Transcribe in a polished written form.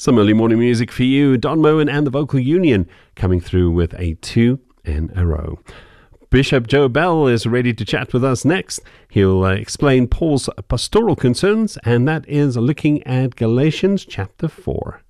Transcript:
Some early morning music for you. Don Moen and the Vocal Union coming through with a 2 in a row. Bishop Joe Bell is ready to chat with us next. He'll explain Paul's pastoral concerns, and that is looking at Galatians chapter 4.